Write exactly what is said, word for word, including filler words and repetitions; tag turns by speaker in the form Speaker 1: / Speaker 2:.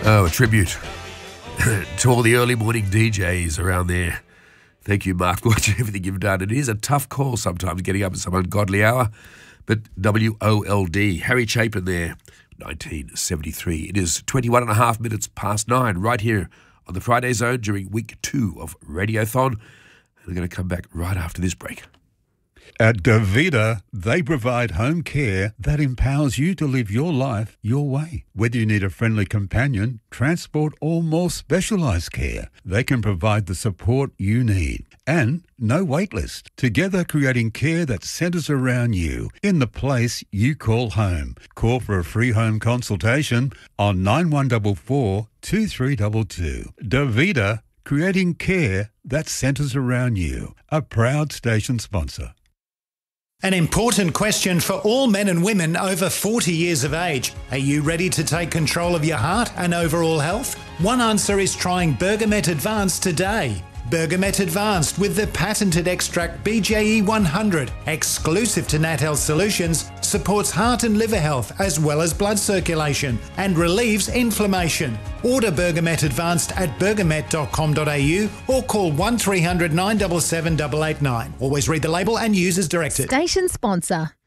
Speaker 1: Oh, a tribute to all the early morning D Js around there. Thank you, Mark, for everything you've done. It is a tough call sometimes getting up at some ungodly hour, but W O L D, Harry Chapin there, nineteen seventy-three. It is twenty-one and a half minutes past nine right here on the Friday Zone during week two of Radiothon. And we're going to come back right after this break.
Speaker 2: At Davida, they provide home care that empowers you to live your life your way. Whether you need a friendly companion, transport or more specialised care, they can provide the support you need. And no wait list. Together creating care that centres around you in the place you call home. Call for a free home consultation on nine one four four, two three two two. Davida, creating care that centres around you. A proud station sponsor.
Speaker 3: An important question for all men and women over forty years of age. Are you ready to take control of your heart and overall health? One answer is trying Bergamet Advanced today. Bergamet Advanced with the patented extract B J E one hundred, exclusive to Nat Health Solutions, supports heart and liver health as well as blood circulation and relieves inflammation. Order Bergamet Advanced at bergamet dot com dot a u or call one three hundred, nine seven seven, eight eight nine. Always read the label and use as directed.
Speaker 4: Station sponsor.